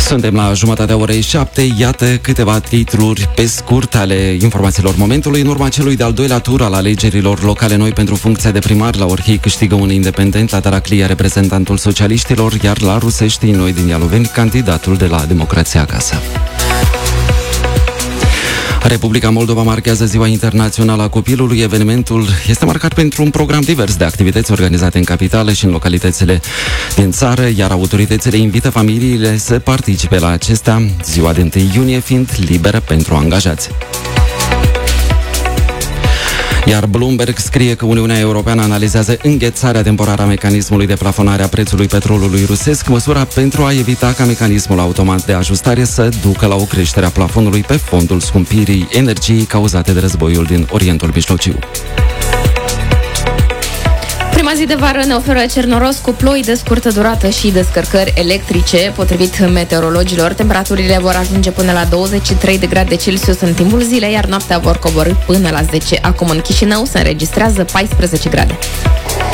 Suntem la jumătatea orei 7, iată câteva titluri pe scurt ale informațiilor momentului. În urma celui de-al doilea tur al alegerilor locale noi pentru funcția de primar, la Orhei câștigă un independent, la Taraclia reprezentantul socialiștilor, iar la Rusești, noi din Ialoveni, candidatul de la Democrația Acasă. Republica Moldova marchează Ziua Internațională a Copilului. Evenimentul este marcat pentru un program divers de activități organizate în capitală și în localitățile din țară, iar autoritățile invită familiile să participe la acestea, ziua de 1 iunie fiind liberă pentru angajați. Iar Bloomberg scrie că Uniunea Europeană analizează înghețarea temporară a mecanismului de plafonare a prețului petrolului rusesc, măsura pentru a evita ca mecanismul automat de ajustare să ducă la o creștere a plafonului pe fondul scumpirii energiei cauzate de războiul din Orientul Mijlociu. Prima zi de vară ne oferă cer noros cu ploi de scurtă durată și descărcări electrice. Potrivit meteorologilor, temperaturile vor ajunge până la 23 de grade Celsius în timpul zilei, iar noaptea vor coborî până la 10. Acum în Chișinău se înregistrează 14 grade.